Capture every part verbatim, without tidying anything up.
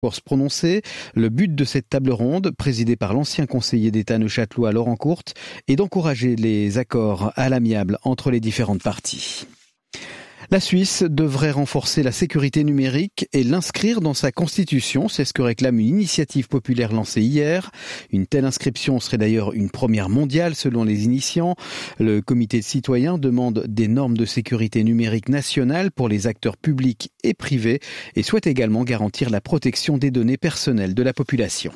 Pour se prononcer, le but de cette table ronde, présidée par l'ancien conseiller d'État neuchâtelois Laurent Courte, est d'encourager les accords à l'amiable entre les différentes parties. La Suisse devrait renforcer la sécurité numérique et l'inscrire dans sa constitution. C'est ce que réclame une initiative populaire lancée hier. Une telle inscription serait d'ailleurs une première mondiale selon les initiants. Le comité de citoyens demande des normes de sécurité numérique nationales pour les acteurs publics et privés et souhaite également garantir la protection des données personnelles de la population.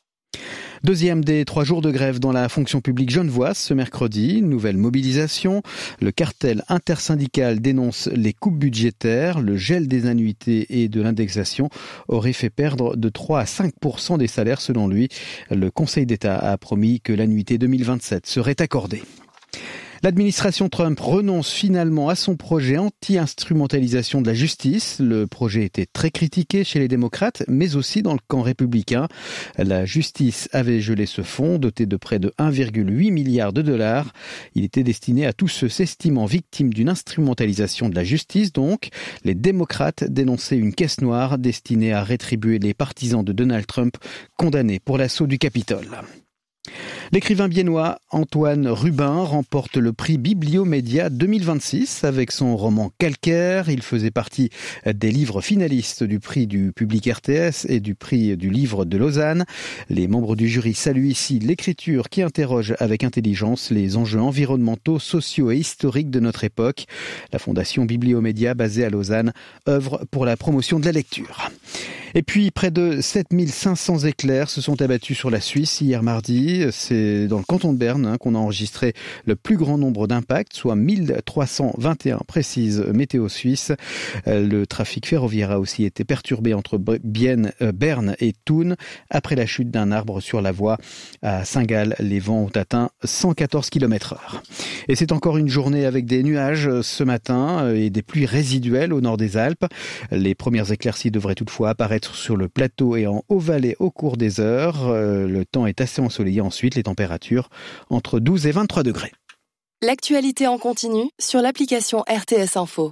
Deuxième des trois jours de grève dans la fonction publique genevoise ce mercredi, nouvelle mobilisation. Le cartel intersyndical dénonce les coupes budgétaires. Le gel des annuités et de l'indexation aurait fait perdre de trois à cinq pour cent des salaires selon lui. Le Conseil d'État a promis que l'annuité deux mille vingt-sept serait accordée. L'administration Trump renonce finalement à son projet anti-instrumentalisation de la justice. Le projet était très critiqué chez les démocrates, mais aussi dans le camp républicain. La justice avait gelé ce fonds, doté de près de un virgule huit milliard de dollars. Il était destiné à tous ceux s'estimant victimes d'une instrumentalisation de la justice. Donc, les démocrates dénonçaient une caisse noire destinée à rétribuer les partisans de Donald Trump condamnés pour l'assaut du Capitole. L'écrivain biennois Antoine Rubin remporte le prix Bibliomédia deux mille vingt-six avec son roman Calcaire. Il faisait partie des livres finalistes du prix du public R T S et du prix du livre de Lausanne. Les membres du jury saluent ici l'écriture qui interroge avec intelligence les enjeux environnementaux, sociaux et historiques de notre époque. La fondation Bibliomédia, basée à Lausanne, œuvre pour la promotion de la lecture. Et puis, près de sept mille cinq cents éclairs se sont abattus sur la Suisse hier mardi. C'est dans le canton de Berne hein, qu'on a enregistré le plus grand nombre d'impacts, soit mille trois cent vingt et un, précise Météo Suisse. Le trafic ferroviaire a aussi été perturbé entre Bienne, euh, Berne et Thun après la chute d'un arbre sur la voie à Saint-Gall. Les vents ont atteint cent quatorze kilomètres heure. Et c'est encore une journée avec des nuages ce matin et des pluies résiduelles au nord des Alpes. Les premières éclaircies devraient toutefois apparaître sur le plateau et en haut-vallée au cours des heures. Euh, le temps est assez ensoleillé ensuite, les températures entre douze et vingt-trois degrés. L'actualité en continu sur l'application R T S Info.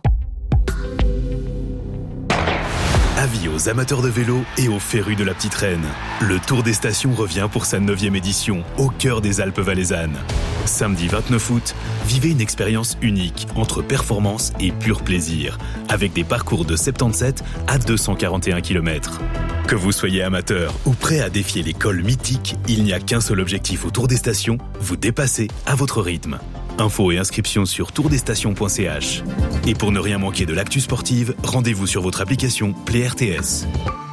Avis aux amateurs de vélo et aux férus de la Petite Reine. Le Tour des Stations revient pour sa neuvième édition, au cœur des Alpes valaisannes. Samedi vingt-neuf août, vivez une expérience unique entre performance et pur plaisir, avec des parcours de soixante-dix-sept à deux cent quarante et un kilomètres. Que vous soyez amateur ou prêt à défier les cols mythiques, il n'y a qu'un seul objectif au Tour des Stations, vous dépasser à votre rythme. Infos et inscriptions sur tour des stations point c h. Et pour ne rien manquer de l'actu sportive, rendez-vous sur votre application Play R T S.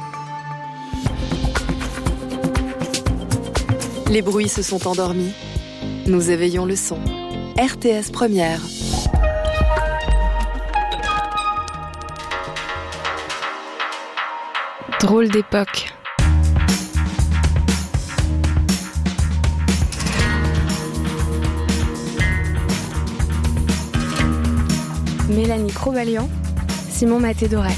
Les bruits se sont endormis. Nous éveillons le son. R T S Première. Drôle d'époque. Mélanie Crobalian, Simon Maté-Doré.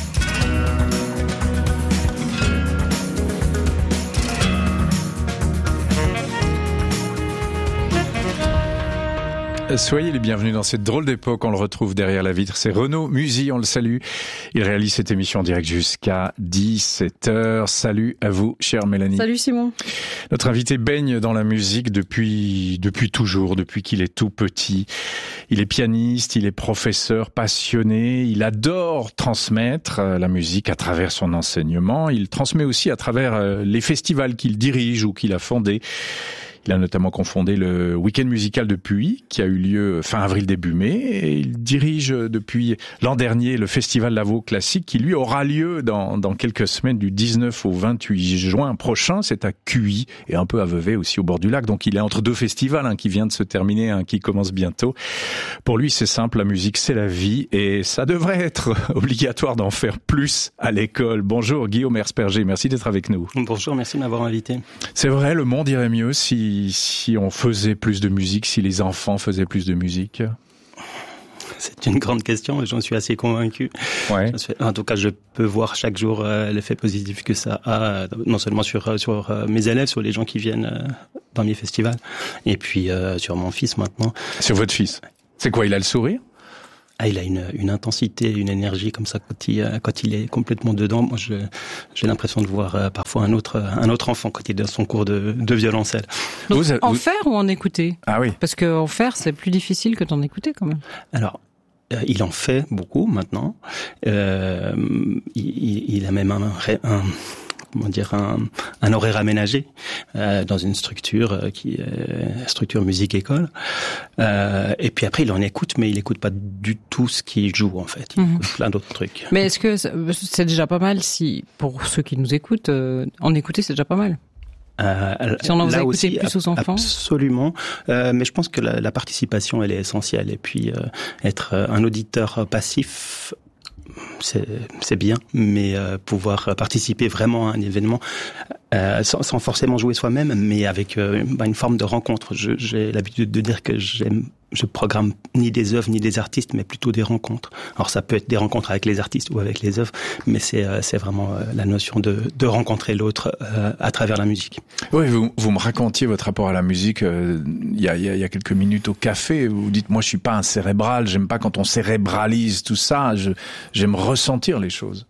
Soyez les bienvenus dans cette drôle d'époque. On le retrouve derrière la vitre. C'est Renaud Musy, on le salue. Il réalise cette émission en direct jusqu'à dix-sept heures. Salut à vous, chère Mélanie. Salut Simon. Notre invité baigne dans la musique depuis, depuis toujours, depuis qu'il est tout petit. Il est pianiste, il est professeur passionné. Il adore transmettre la musique à travers son enseignement. Il transmet aussi à travers les festivals qu'il dirige ou qu'il a fondés. Il a notamment confondé le week-end musical de Puy, qui a eu lieu fin avril début mai, et il dirige depuis l'an dernier le festival Lavaux Classique, qui lui aura lieu dans, dans quelques semaines, du dix-neuf au vingt-huit juin prochain. C'est à Cuy et un peu à Vevey aussi au bord du lac. Donc il est entre deux festivals, un qui vient de se terminer, un qui commence bientôt. Pour lui, c'est simple, la musique c'est la vie, et ça devrait être obligatoire d'en faire plus à l'école. Bonjour Guillaume Hersperger, merci d'être avec nous. Bonjour, merci de m'avoir invité. C'est vrai, le monde irait mieux si si on faisait plus de musique, si les enfants faisaient plus de musique? C'est une grande question et j'en suis assez convaincu. Ouais. En tout cas, je peux voir chaque jour euh, l'effet positif que ça a, non seulement sur, sur euh, mes élèves, sur les gens qui viennent euh, dans mes festivals, et puis euh, sur mon fils maintenant. Sur votre fils? C'est quoi, il a le sourire? Ah, il a une, une intensité, une énergie comme ça quand il, quand il est complètement dedans. Moi, je, j'ai l'impression de voir euh, parfois un autre, un autre enfant quand il est dans son cours de, de violoncelle. Donc, vous, en vous... faire ou en écouter ? Ah oui. Parce que en faire, c'est plus difficile que d'en écouter quand même. Alors, euh, il en fait beaucoup maintenant. Euh, il, il a même un, un comment dire, un, un horaire aménagé euh, dans une structure euh, qui est structure musique-école. Euh, et puis après, il en écoute, mais il écoute pas du tout ce qu'il joue, en fait. Il Mmh. écoute plein d'autres trucs. Mais est-ce que c'est déjà pas mal si, pour ceux qui nous écoutent, euh, en écouter, c'est déjà pas mal ? Euh, Si on en faisait écouter aussi, plus aux enfants ? Absolument. Euh, mais je pense que la, la participation, elle est essentielle. Et puis, euh, être un auditeur passif, c'est, c'est bien, mais euh, pouvoir participer vraiment à un événement euh, sans, sans forcément jouer soi-même, mais avec euh, bah, une forme de rencontre. Je, j'ai l'habitude de dire que j'aime, je programme ni des œuvres ni des artistes, mais plutôt des rencontres. Alors ça peut être des rencontres avec les artistes ou avec les œuvres, mais c'est, euh, c'est vraiment euh, la notion de, de rencontrer l'autre euh, à travers la musique. Oui, vous, vous me racontiez votre rapport à la musique euh, il y a, il y a quelques minutes au café. Vous dites, moi, je suis pas un cérébral. J'aime pas quand on cérébralise tout ça. Je, j'aime ressentir les choses.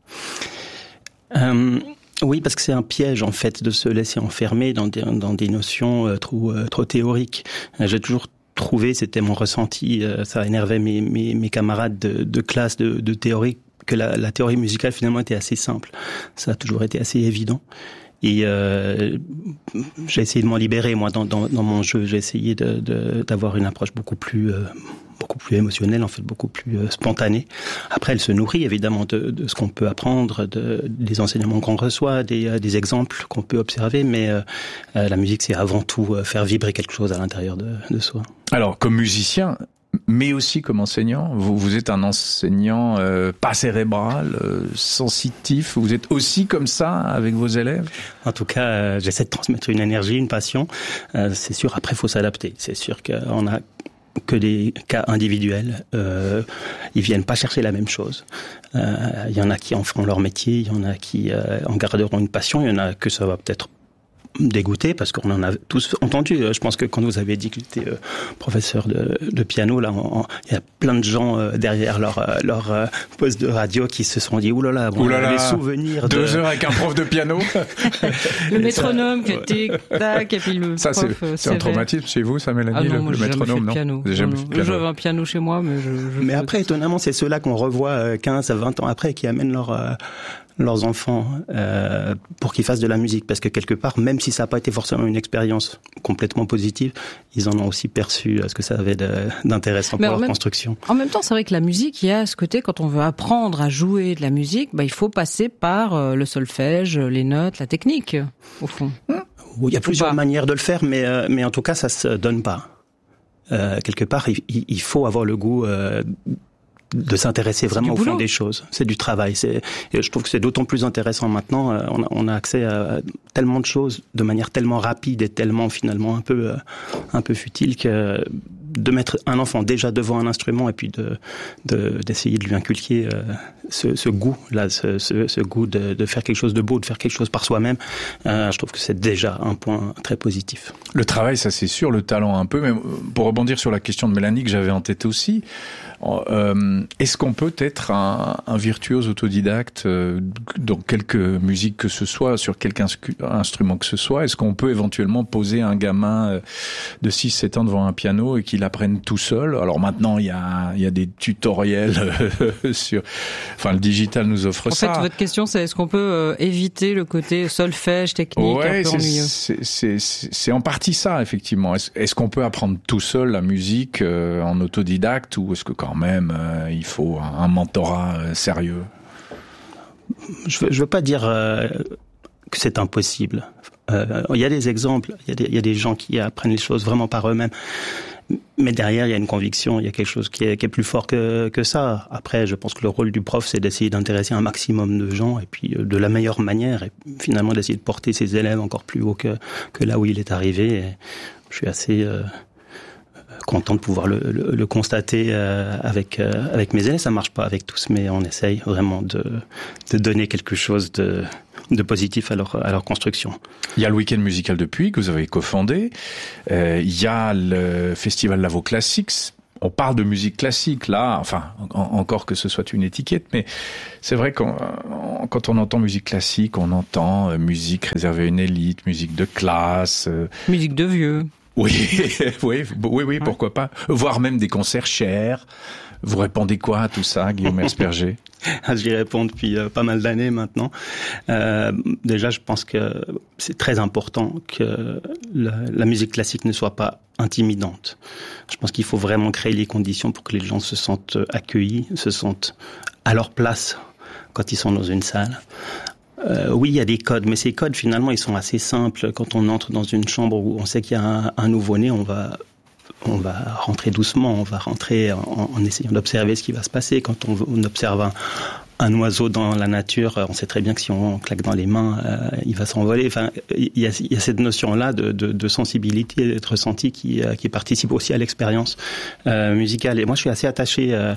Euh, oui, parce que c'est un piège en fait de se laisser enfermer dans des, dans des notions euh, trop, euh, trop théoriques. Euh, j'ai toujours trouvé, c'était mon ressenti, euh, ça énervait mes, mes, mes camarades de, de classe de, de théorie, que la, la théorie musicale finalement était assez simple. Ça a toujours été assez évident. Et euh, j'ai essayé de m'en libérer, moi, dans, dans, dans mon jeu. J'ai essayé de, de, d'avoir une approche beaucoup plus, euh, beaucoup plus émotionnelle, en fait, beaucoup plus euh, spontanée. Après, elle se nourrit évidemment de, de ce qu'on peut apprendre, de, des enseignements qu'on reçoit, des, euh, des exemples qu'on peut observer. Mais euh, euh, la musique, c'est avant tout euh, faire vibrer quelque chose à l'intérieur de, de soi. Alors, comme musicien, mais aussi comme enseignant, vous, vous êtes un enseignant euh, pas cérébral, euh, sensitif. Vous êtes aussi comme ça avec vos élèves ? En tout cas, euh, j'essaie de transmettre une énergie, une passion. Euh, c'est sûr, après, il faut s'adapter. C'est sûr qu'on a que des cas individuels. Euh, ils viennent pas chercher la même chose. Il euh, y en a qui en feront leur métier, il y en a qui euh, en garderont une passion, il y en a que ça va peut-être dégoûté parce qu'on en a tous entendu. Je pense que quand vous avez dit que j'étais euh, professeur de, de piano, là, il y a plein de gens euh, derrière leur euh, leur euh, poste de radio qui se sont dit oulala, bon, oulala, les souvenirs. Deux de... heures avec un prof de piano. Le métronome qui tic tac et puis le ça prof. C'est, c'est sévère. un traumatisme chez vous, ça, Mélanie, ah non, le, moi, le j'ai métronome, jamais fait de non piano. J'ai jamais non, fait non. de piano. J'avais un piano chez moi, mais je. je mais après, étonnamment, c'est ceux-là qu'on revoit quinze à vingt ans après qui amènent leur euh, leurs enfants euh, pour qu'ils fassent de la musique, parce que quelque part, même si ça n'a pas été forcément une expérience complètement positive, ils en ont aussi perçu ce que ça avait de, d'intéressant Mais pour leur même, construction. En même temps, c'est vrai que la musique, il y a ce côté, quand on veut apprendre à jouer de la musique, bah, il faut passer par euh, le solfège, les notes, la technique, au fond. Il y a plusieurs manières de le faire, mais, euh, mais en tout cas, ça se donne pas. Euh, quelque part, il, il faut avoir le goût... Euh, de s'intéresser vraiment au fond des choses. C'est du travail. C'est, et je trouve que c'est d'autant plus intéressant maintenant. Euh, on, a, on a accès à tellement de choses de manière tellement rapide et tellement finalement un peu, euh, un peu futile que de mettre un enfant déjà devant un instrument et puis de, de d'essayer de lui inculquer euh, ce, ce goût là, ce, ce, ce goût de, de faire quelque chose de beau, de faire quelque chose par soi-même. Euh, je trouve que c'est déjà un point très positif. Le travail, ça c'est sûr, le talent un peu. Mais pour rebondir sur la question de Mélanie que j'avais en tête aussi. Euh, est-ce qu'on peut être un, un virtuose autodidacte euh, dans quelque musique que ce soit, sur quelque inscu- instrument que ce soit? Est-ce qu'on peut éventuellement poser un gamin euh, de six sept ans devant un piano et qu'il apprenne tout seul? Alors maintenant, il y a, il y a des tutoriels euh, sur... Enfin, le digital nous offre en ça. En fait, votre question, c'est est-ce qu'on peut euh, éviter le côté solfège, technique, ouais, un peu c'est, ennuyeux? c'est, c'est, c'est, c'est en partie ça, effectivement. Est-ce, est-ce qu'on peut apprendre tout seul la musique euh, en autodidacte, ou est-ce que quand même euh, il faut un, un mentorat euh, sérieux? Je veux, je veux pas dire euh, que c'est impossible. Euh, il y a des exemples, il y a des, il y a des gens qui apprennent les choses vraiment par eux-mêmes. Mais derrière, il y a une conviction, il y a quelque chose qui est, qui est plus fort que, que ça. Après, je pense que le rôle du prof, c'est d'essayer d'intéresser un maximum de gens, et puis de la meilleure manière, et finalement d'essayer de porter ses élèves encore plus haut que, que là où il est arrivé. Et je suis assez euh, content de pouvoir le, le, le constater euh, avec, euh, avec mes élèves. Ça marche pas avec tous, mais on essaye vraiment de, de donner quelque chose de... de positif à leur, à leur construction. Il y a le week-end musical de Puy que vous avez cofondé. Euh, il y a le festival Lavo Classics. on parle de musique classique là, enfin en, encore que ce soit une étiquette, mais c'est vrai quand quand on entend musique classique, on entend euh, musique réservée à une élite, musique de classe, euh... musique de vieux. Oui, oui, oui, oui, pourquoi pas, voire même des concerts chers. Vous répondez quoi à tout ça, Guillaume Herzberger? J'y réponds depuis euh, pas mal d'années maintenant. Euh, déjà, je pense que c'est très important que la, la musique classique ne soit pas intimidante. Je pense qu'il faut vraiment créer les conditions pour que les gens se sentent accueillis, se sentent à leur place quand ils sont dans une salle. Euh, oui, il y a des codes, mais ces codes, finalement, ils sont assez simples. Quand on entre dans une chambre où on sait qu'il y a un, un nouveau-né, on va... on va rentrer doucement, on va rentrer en, en essayant d'observer ce qui va se passer. Quand on, on observe un, un oiseau dans la nature, on sait très bien que si on claque dans les mains, euh, il va s'envoler. Enfin, il y a, il y a cette notion-là de, de, de sensibilité, d'être ressenti qui, euh, qui participe aussi à l'expérience euh, musicale. Et moi, je suis assez attaché. Euh,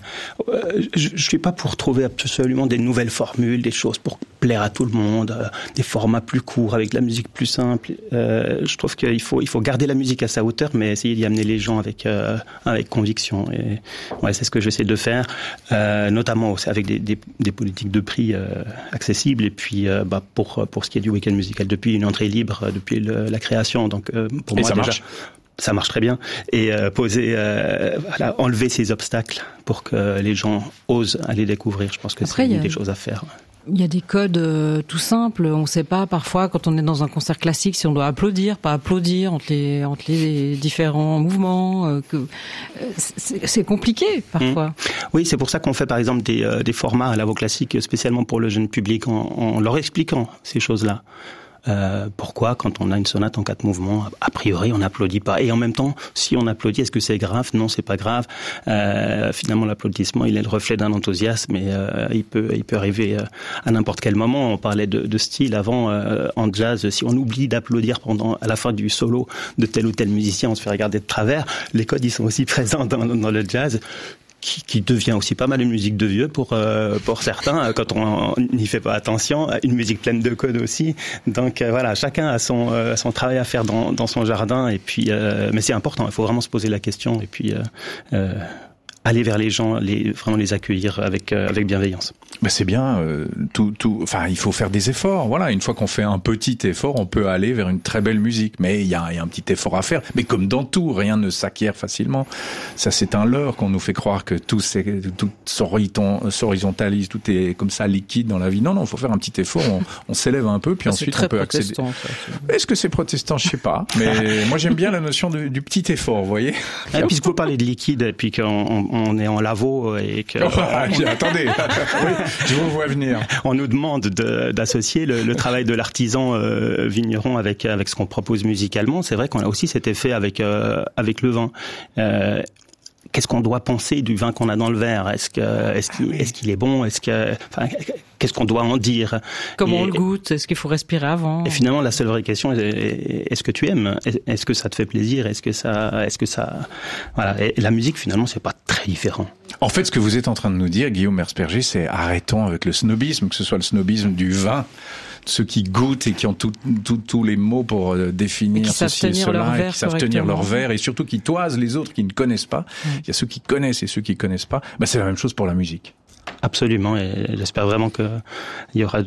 je, je suis pas pour trouver absolument des nouvelles formules, des choses pour plaire à tout le monde, euh, des formats plus courts avec de la musique plus simple. Euh, je trouve qu'il faut, il faut garder la musique à sa hauteur, mais essayer d'y amener les gens avec, euh, avec conviction. Et ouais, c'est ce que j'essaie de faire, euh, notamment aussi avec des, des, des politiques de prix euh, accessibles. Et puis, euh, bah, pour pour ce qui est du week-end musical, depuis une entrée libre, depuis le, la création. Donc, euh, pour et moi ça déjà. Marche. Ça marche très bien. Et euh, poser, euh, voilà, enlever ces obstacles pour que les gens osent aller découvrir. Je pense que Après, c'est a... des choses à faire. Il y a des codes euh, tout simples. On ne sait pas parfois quand on est dans un concert classique si on doit applaudir, pas applaudir entre les entre les différents mouvements. Euh, que euh, c'est, c'est compliqué parfois. Mmh. Oui, c'est pour ça qu'on fait par exemple des euh, des formats à la voix classique spécialement pour le jeune public en, en leur expliquant ces choses-là. Euh, pourquoi, quand on a une sonate en quatre mouvements, a priori, on n'applaudit pas. Et en même temps, si on applaudit, est-ce que c'est grave? Non, c'est pas grave. Euh, finalement, l'applaudissement, il est le reflet d'un enthousiasme et euh, il peut, il peut arriver à n'importe quel moment. On parlait de, de style avant euh, en jazz. Si on oublie d'applaudir pendant à la fin du solo de tel ou tel musicien, on se fait regarder de travers. Les codes, ils sont aussi présents dans, dans le jazz. Qui, qui devient aussi pas mal une musique de vieux pour euh, pour certains quand on n'y fait pas attention, une musique pleine de codes aussi. Donc euh, voilà, chacun a son euh, son travail à faire dans dans son jardin et puis euh, mais c'est important, il faut vraiment se poser la question et puis euh, euh, aller vers les gens, les vraiment les accueillir avec euh, avec bienveillance. Ben c'est bien, euh, tout, tout, enfin, il faut faire des efforts. Voilà, une fois qu'on fait un petit effort, on peut aller vers une très belle musique. Mais il y a, y a un petit effort à faire. Mais comme dans tout, rien ne s'acquiert facilement. Ça, c'est un leurre qu'on nous fait croire que tout, c'est, tout s'horizontalise, tout est comme ça liquide dans la vie. Non, non, il faut faire un petit effort. On, on s'élève un peu, puis ça, ensuite on peut accéder. Ça, Est-ce que c'est protestant? Je sais pas. Mais moi, j'aime bien la notion de, du petit effort, vous voyez. Et puisque vous parlez de liquide, et puis qu'on on est en lavabo et que. Oh, on... Attendez. Oui. Je vous vois venir. On nous demande de, d'associer le, le travail de l'artisan euh, vigneron avec avec ce qu'on propose musicalement. C'est vrai qu'on a aussi cet effet avec euh, avec le vin. Euh, Qu'est-ce qu'on doit penser du vin qu'on a dans le verre? Est-ce que est-ce qu'il est-ce qu'il est bon? Est-ce que enfin qu'est-ce qu'on doit en dire? Comment et, on le goûte? Est-ce qu'il faut respirer avant? Et finalement, la seule vraie question est est-ce que tu aimes? Est-ce que ça te fait plaisir? Est-ce que ça est-ce que ça voilà? Et la musique finalement, c'est pas très différent. En fait, ce que vous êtes en train de nous dire, Guillaume Herzberger, c'est arrêtons avec le snobisme, que ce soit le snobisme du vin, ceux qui goûtent et qui ont tous tout, tout les mots pour euh, définir ceci et cela, et qui savent tenir leur verre, et surtout qui toisent les autres qui ne connaissent pas. Mmh. Il y a ceux qui connaissent et ceux qui connaissent pas. Bah, c'est la même chose pour la musique. Absolument, et j'espère vraiment que il y aura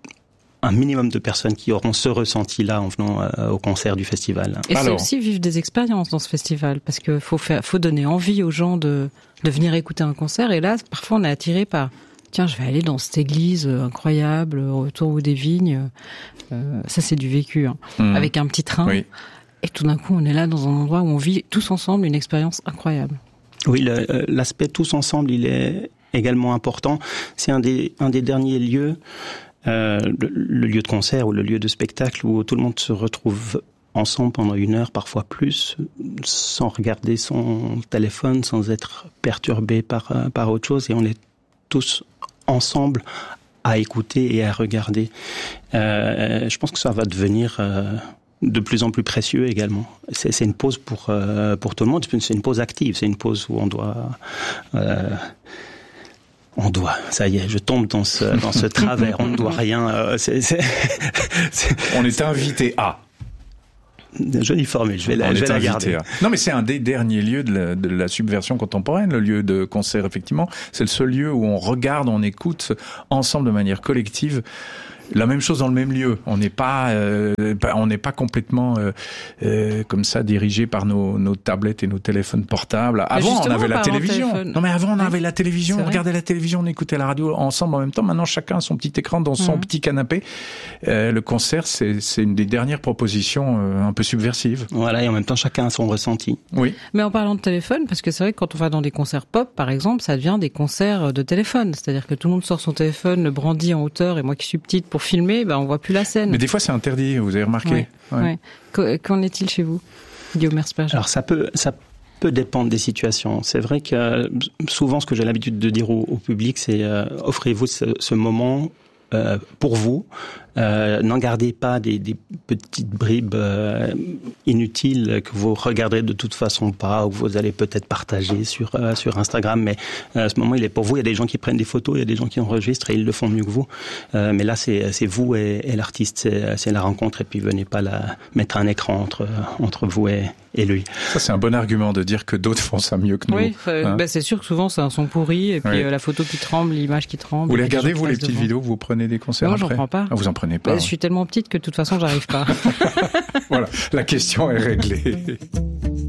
un minimum de personnes qui auront ce ressenti-là en venant euh, au concert du festival. Et Alors, c'est aussi vivre des expériences dans ce festival, parce que faut faire, faut donner envie aux gens de, de venir écouter un concert. Et là, parfois, on est attiré par tiens, je vais aller dans cette église incroyable autour des vignes. Euh, ça, c'est du vécu, hein, mmh. avec un petit train. Oui. Et tout d'un coup, on est là dans un endroit où on vit tous ensemble une expérience incroyable. Oui, le, l'aspect tous ensemble, il est également important. C'est un des un des derniers lieux, euh, le, le lieu de concert ou le lieu de spectacle où tout le monde se retrouve ensemble pendant une heure, parfois plus, sans regarder son téléphone, sans être perturbé par par autre chose, et on est tous ensemble à écouter et à regarder. Euh, je pense que ça va devenir euh, de plus en plus précieux également. C'est, c'est une pause pour euh, pour tout le monde. C'est une pause active. C'est une pause où on doit euh, on doit. Ça y est, je tombe dans ce dans ce travers. On ne doit rien. Euh, c'est, c'est, c'est... On est invité à. Jolie formule, je vais la, je vais la garder. Non, mais c'est un des derniers lieux de la, de la subversion contemporaine, le lieu de concert, effectivement. C'est le seul lieu où on regarde, on écoute ensemble de manière collective. La même chose dans le même lieu. On n'est pas, euh, on n'est pas complètement euh, euh, comme ça dirigé par nos, nos tablettes et nos téléphones portables. Avant, on avait la télévision. Non, mais avant, on avait la télévision. On regardait la télévision, on écoutait la radio ensemble en même temps. Maintenant, chacun a son petit écran dans son mmh. petit canapé. Euh, le concert, c'est, c'est une des dernières propositions euh, un peu subversives. Voilà, et en même temps, chacun a son ressenti. Oui. Mais en parlant de téléphone, parce que c'est vrai que quand on va dans des concerts pop, par exemple, ça devient des concerts de téléphone. C'est-à-dire que tout le monde sort son téléphone, le brandit en hauteur, et moi qui suis petite, pour filmer, ben on voit plus la scène. Mais des fois c'est interdit, vous avez remarqué. Ouais, ouais. Ouais. Qu'en est-il chez vous, Guillaume Herzberger? Alors ça peut, ça peut dépendre des situations. C'est vrai que souvent ce que j'ai l'habitude de dire au, au public, c'est euh, offrez-vous ce, ce moment euh, pour vous. Euh, n'en gardez pas des, des petites bribes euh, inutiles que vous regarderez de toute façon pas, ou que vous allez peut-être partager sur euh, sur Instagram. Mais euh, ce moment, il est pour vous. Il y a des gens qui prennent des photos, il y a des gens qui enregistrent et ils le font mieux que vous. Euh, mais là, c'est c'est vous et, et l'artiste, c'est, c'est la rencontre. Et puis venez pas la, mettre un écran entre entre vous et, et lui. Ça, c'est un bon argument de dire que d'autres font ça mieux que nous. Oui, euh, hein bah, c'est sûr que souvent c'est un son pourri et puis oui. euh, la photo qui tremble, l'image qui tremble. Vous les regardez vous les petites devant. vidéos que vous prenez des concerts? Non, après j'en prends pas. Ah, vous en prenez pas. Bah, ouais. Je suis tellement petite que de toute façon j'arrive pas. Voilà, la question est réglée.